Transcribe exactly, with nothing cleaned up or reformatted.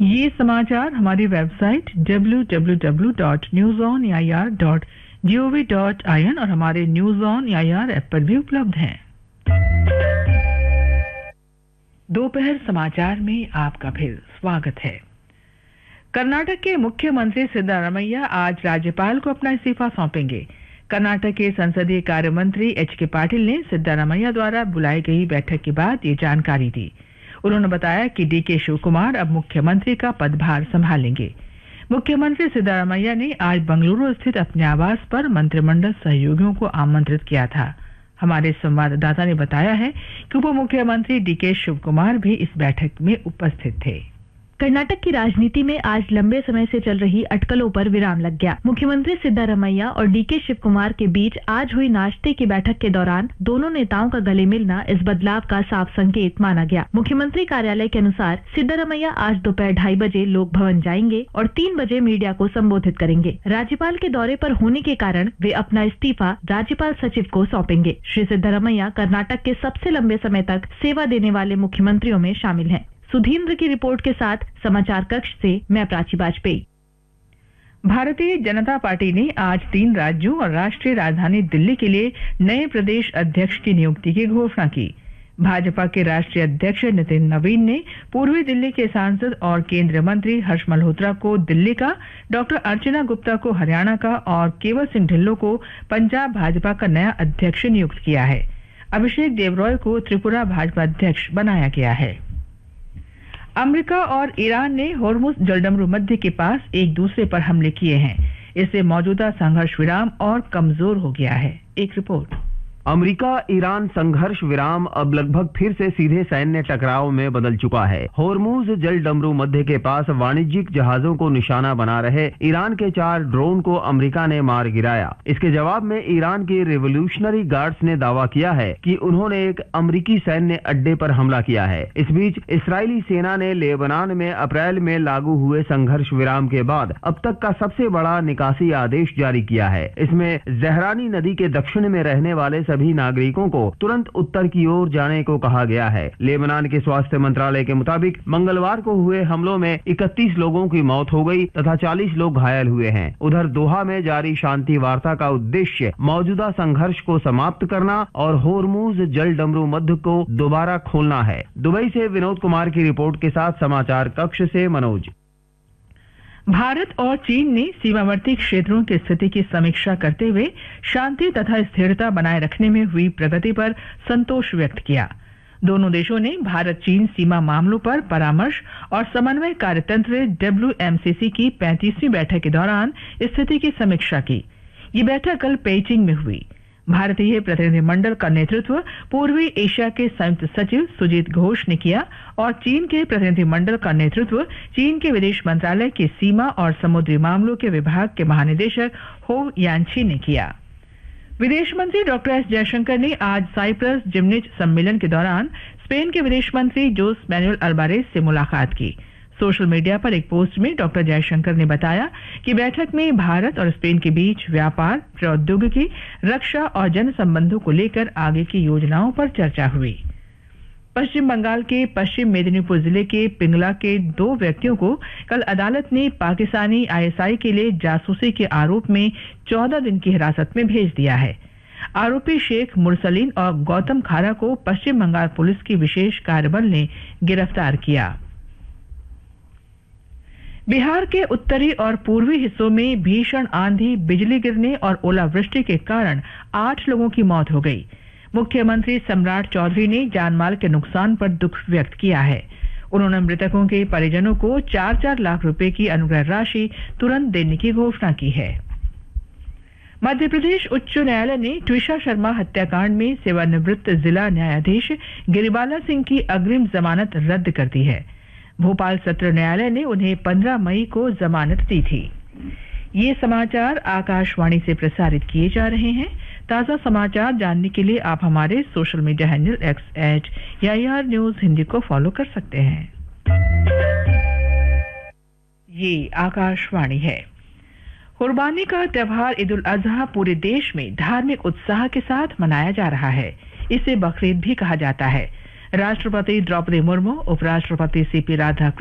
ये समाचार हमारी website W W W dot news on A I R dot G O V dot I N और हमारे news on A I R app पर भी उपलब्ध हैं। दोपहर समाचार में आपका फिर स्वागत है। कर्नाटक के मुख्यमंत्री सिद्धारमैया आज राज्यपाल को अपना इस्तीफा सौंपेंगे। कर्नाटक के संसदीय कार्य मंत्री एच के पाटिल ने सिद्धारमैया द्वारा बुलाई गई बैठक के बाद ये जानकारी दी। उन्होंने बताया कि डी के शिव कुमार अब मुख्यमंत्री का पदभार संभालेंगे। मुख्यमंत्री सिद्धारमैया ने आज बंगलुरु स्थित अपने आवास पर मंत्रिमंडल सहयोगियों को आमंत्रित किया था। हमारे संवाददाता ने बताया है कि उप मुख्यमंत्री डी के शिव कुमार भी इस बैठक में उपस्थित थे। कर्नाटक की राजनीति में आज लंबे समय से चल रही अटकलों पर विराम लग गया। मुख्यमंत्री सिद्धारमैया और डी के शिव कुमार के बीच आज हुई नाश्ते की बैठक के दौरान दोनों नेताओं का गले मिलना इस बदलाव का साफ संकेत माना गया। मुख्यमंत्री कार्यालय के अनुसार सिद्धारमैया आज दोपहर ढाई बजे लोक भवन जाएंगे और तीन बजे मीडिया को संबोधित करेंगे। राज्यपाल के दौरे पर होने के कारण वे अपना इस्तीफा राज्यपाल सचिव को सौंपेंगे। श्री सिद्धारमैया कर्नाटक के सबसे लंबे समय तक सेवा देने वाले मुख्यमंत्रियों में शामिल हैं। सुधींद्र की रिपोर्ट के साथ समाचार कक्ष से मैं प्राची वाजपेयी। भारतीय जनता पार्टी ने आज तीन राज्यों और राष्ट्रीय राजधानी दिल्ली के लिए नए प्रदेश अध्यक्ष की नियुक्ति की घोषणा की। भाजपा के राष्ट्रीय अध्यक्ष नितिन नवीन ने पूर्वी दिल्ली के सांसद और केंद्रीय मंत्री हर्ष मल्होत्रा को दिल्ली का, डॉक्टर अर्चना गुप्ता को हरियाणा का और केवल सिंह ढिल्लों को पंजाब भाजपा का नया अध्यक्ष नियुक्त किया है। अभिषेक देवरॉय को त्रिपुरा भाजपा अध्यक्ष बनाया गया है। अमेरिका और ईरान ने होर्मुज जलडमरू मध्य के पास एक दूसरे पर हमले किए हैं। इससे मौजूदा संघर्ष विराम और कमजोर हो गया है। एक रिपोर्ट। अमेरिका ईरान संघर्ष विराम अब लगभग फिर से सीधे सैन्य टकराव में बदल चुका है। होर्मुज जल डमरू मध्य के पास वाणिज्यिक जहाजों को निशाना बना रहे ईरान के चार ड्रोन को अमेरिका ने मार गिराया। इसके जवाब में ईरान के रिवोल्यूशनरी गार्ड्स ने दावा किया है कि उन्होंने एक अमेरिकी सैन्य अड्डे पर हमला किया है। इस बीच इस्राएली सेना ने लेबनान में अप्रैल में लागू हुए संघर्ष विराम के बाद अब तक का सबसे बड़ा निकासी आदेश जारी किया है। इसमें जहरानी नदी के दक्षिण में रहने वाले सभी नागरिकों को तुरंत उत्तर की ओर जाने को कहा गया है। लेबनान के स्वास्थ्य मंत्रालय के मुताबिक मंगलवार को हुए हमलों में इकतीस लोगों की मौत हो गई तथा चालीस लोग घायल हुए हैं। उधर दोहा में जारी शांति वार्ता का उद्देश्य मौजूदा संघर्ष को समाप्त करना और होर्मुज जल डमरू मध्य को दोबारा खोलना है। दुबई से विनोद कुमार की रिपोर्ट के साथ समाचार कक्ष से मनोज। भारत और चीन ने सीमावर्ती क्षेत्रों की स्थिति की समीक्षा करते हुए शांति तथा स्थिरता बनाए रखने में हुई प्रगति पर संतोष व्यक्त किया। दोनों देशों ने भारत चीन सीमा मामलों पर परामर्श और समन्वय कार्यतंत्र डब्ल्यू एम सी सी की पैंतीसवीं बैठक के दौरान स्थिति की समीक्षा की। ये बैठक कल पेइचिंग में हुई। भारतीय प्रतिनिधिमंडल का नेतृत्व पूर्वी एशिया के संयुक्त सचिव सुजीत घोष ने किया और चीन के प्रतिनिधिमंडल का नेतृत्व चीन के विदेश मंत्रालय के सीमा और समुद्री मामलों के विभाग के महानिदेशक हो यानछी ने किया। विदेश मंत्री डॉक्टर एस जयशंकर ने आज साइप्रस जिम्निच सम्मेलन के दौरान स्पेन के विदेश मंत्री जोस मैनुएल अल्वारेज से मुलाकात की। सोशल मीडिया पर एक पोस्ट में डॉक्टर जयशंकर ने बताया कि बैठक में भारत और स्पेन के बीच व्यापार, प्रौद्योगिकी, रक्षा और जन संबंधों को लेकर आगे की योजनाओं पर चर्चा हुई। पश्चिम बंगाल के पश्चिम मेदिनीपुर जिले के पिंगला के दो व्यक्तियों को कल अदालत ने पाकिस्तानी आई एस आई के लिए जासूसी के आरोप में चौदह दिन की हिरासत में भेज दिया है। आरोपी शेख मुरसलीन और गौतम खारा को पश्चिम बंगाल पुलिस की विशेष कार्यबल ने गिरफ्तार किया। बिहार के उत्तरी और पूर्वी हिस्सों में भीषण आंधी, बिजली गिरने और ओलावृष्टि के कारण आठ लोगों की मौत हो गई। मुख्यमंत्री सम्राट चौधरी ने जानमाल के नुकसान पर दुख व्यक्त किया है। उन्होंने मृतकों के परिजनों को चार चार लाख रुपए की अनुग्रह राशि तुरंत देने की घोषणा की है। मध्य प्रदेश उच्च न्यायालय ने ट्विशा शर्मा हत्याकांड में सेवानिवृत्त जिला न्यायाधीश गिरिबाला सिंह की अग्रिम जमानत रद्द कर दी है। भोपाल सत्र न्यायालय ने उन्हें पंद्रह मई को जमानत दी थी। ये समाचार आकाशवाणी से प्रसारित किए जा रहे हैं। ताजा समाचार जानने के लिए आप हमारे social media handle x eight A I R news Hindi को फॉलो कर सकते हैं। ये आकाशवाणी है। कुर्बानी का त्योहार ईद उल अजहा पूरे देश में धार्मिक उत्साह के साथ मनाया जा रहा है। इसे बकरीद भी कहा जाता है। राष्ट्रपति द्रौपदी मुर्मू, उपराष्ट्रपति सी पी राधा